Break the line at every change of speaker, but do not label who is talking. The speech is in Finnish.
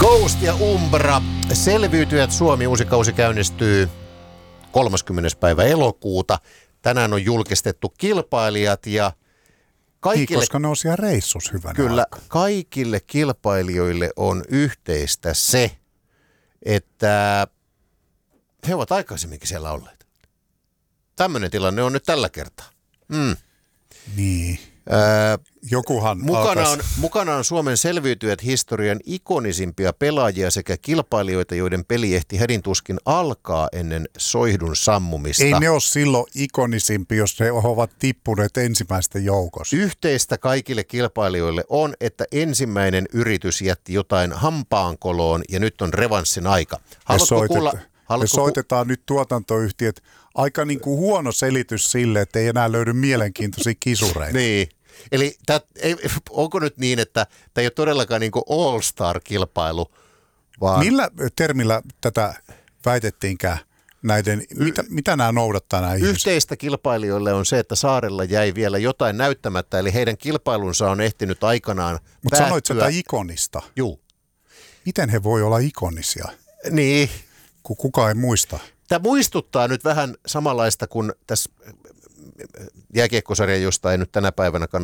Ghost ja Umbra. Selviytyjät Suomi uusi kausi käynnistyy 30. päivä elokuuta. Tänään on julkistettu kilpailijat ja kaikille...
koska ne on siellä reissus hyvänä
Kyllä,
aikaa.
kaikille kilpailijoille on yhteistä se, että he ovat aikaisemminkin siellä olleet. Tämmöinen tilanne on nyt tällä kertaa.
Niin. Jokuhan
Mukana on Suomen selviytyjät historian ikonisimpia pelaajia sekä kilpailijoita, joiden peli ehti hädintuskin alkaa ennen soihdun sammumista.
Ei ne ole silloin ikonisimpi, jos he ovat tippuneet ensimmäisten joukossa.
Yhteistä kaikille kilpailijoille on, että ensimmäinen yritys jätti jotain hampaankoloon ja nyt on revanssin aika.
Me soitetaan nyt tuotantoyhtiöt. Aika niin kuin huono selitys sille, että ei enää löydy mielenkiintoisia kisureita.
Niin. Eli onko nyt niin, että tämä ei ole todellakaan niin kuin all-star-kilpailu, vaan...
Millä termillä tätä väitettiinkään näiden, mitä nämä noudattaa nämä ihmiset?
Yhteistä kilpailijoille on se, että saarella jäi vielä jotain näyttämättä, eli heidän kilpailunsa on ehtinyt aikanaan päättyä.
Mutta sanoit sitä ikonista.
Juu.
Miten he voi olla ikonisia?
Niin.
Kun kukaan ei muista.
Tämä muistuttaa nyt vähän samanlaista kuin tässä jääkiekkosarja, josta ei nyt tänä päivänä kannata